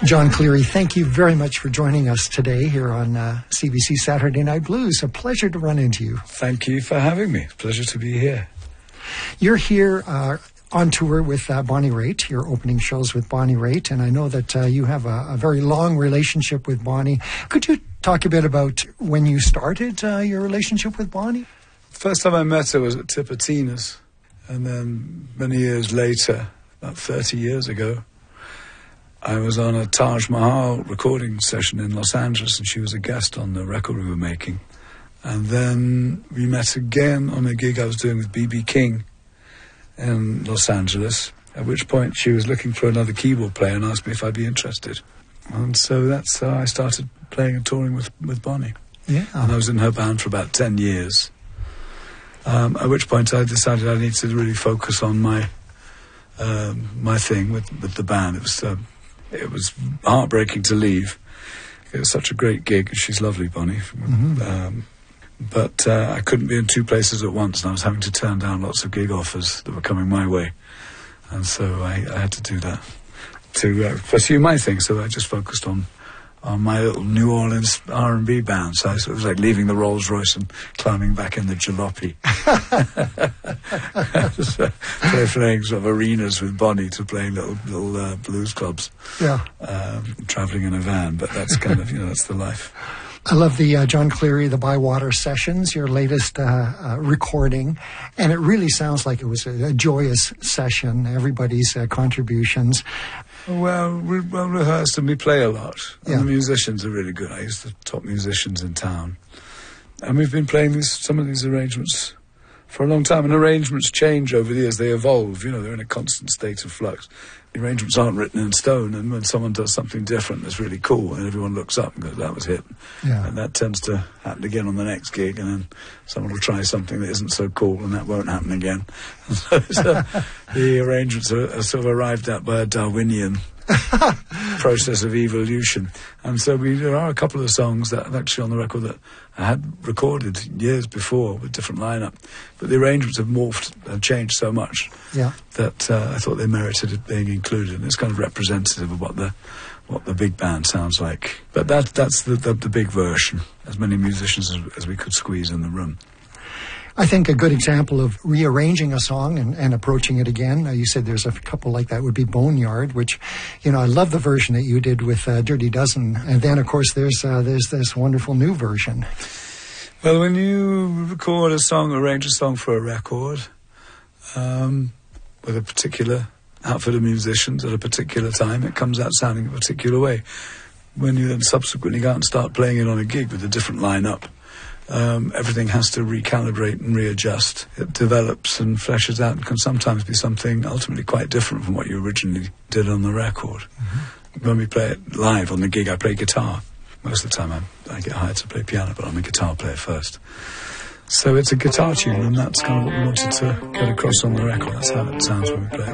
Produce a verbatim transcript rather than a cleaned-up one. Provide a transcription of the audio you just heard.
John Cleary, thank you very much for joining us today here on uh, C B C Saturday Night Blues. A pleasure to run into you. Thank you for having me. Pleasure to be here. You're here uh, on tour with uh, Bonnie Raitt. You're opening shows with Bonnie Raitt, and I know that uh, you have a, a very long relationship with Bonnie. Could you talk a bit about when you started uh, your relationship with Bonnie? First time I met her was at Tipitina's, and then many years later, about thirty years ago, I was on a Taj Mahal recording session in Los Angeles, and she was a guest on the record we were making. And then we met again on a gig I was doing with B B King in Los Angeles, at which point she was looking for another keyboard player and asked me if I'd be interested. And so that's how I started playing and touring with, with Bonnie. Yeah. And I was in her band for about ten years. Um, at which point I decided I needed to really focus on my um, my thing with, with the band. It was... Um, It was heartbreaking to leave. It was such a great gig. She's lovely, Bonnie. Mm-hmm. Um, but uh, I couldn't be in two places at once, and I was having to turn down lots of gig offers that were coming my way. And so I, I had to do that to uh, pursue my thing. So I just focused on on my little New Orleans R and B band. So it was like leaving the Rolls Royce and climbing back in the jalopy. So play, playing sort of arenas with Bonnie to playing little little uh, blues clubs. Yeah, um, travelling in a van. But that's kind of, you know, that's the life. I love the uh, John Cleary, the Bywater Sessions, your latest uh, uh, recording, and it really sounds like it was a, a joyous session. Everybody's uh, contributions. Well, we're well rehearsed and we play a lot. And yeah. The musicians are really good. I used the top musicians in town. And we've been playing these, some of these arrangements for a long time. And arrangements change over the years. They evolve. You know, they're in a constant state of flux. The arrangements aren't written in stone. And when someone does something different that's really cool, and everyone looks up and goes, that was hip. Yeah. And that tends to happen again on the next gig. And then someone will try something that isn't so cool, and that won't happen again. So, so the arrangements are, are sort of arrived at by a Darwinian process of evolution. And so we, there are a couple of songs that are actually on the record that I had recorded years before with different lineup, but the arrangements have morphed and changed so much yeah. that uh, I thought they merited it being included. And it's kind of representative of what the what the big band sounds like. But that that's the, the, the big version, as many musicians as, as we could squeeze in the room. I think a good example of rearranging a song and, and approaching it again, uh, you said there's a couple like that, would be Boneyard, which, you know, I love the version that you did with uh, Dirty Dozen. And then, of course, there's uh, there's this wonderful new version. Well, when you record a song, arrange a song for a record, um, with a particular outfit of musicians at a particular time, it comes out sounding a particular way. When you then subsequently go out and start playing it on a gig with a different lineup, Um, everything has to recalibrate and readjust. It develops and fleshes out and can sometimes be something ultimately quite different from what you originally did on the record. Mm-hmm. When we play it live on the gig, I play guitar. Most of the time I'm, I get hired to play piano, but I'm a guitar player first. So it's a guitar tune, and that's kind of what we wanted to get across on the record. That's how it sounds when we play it.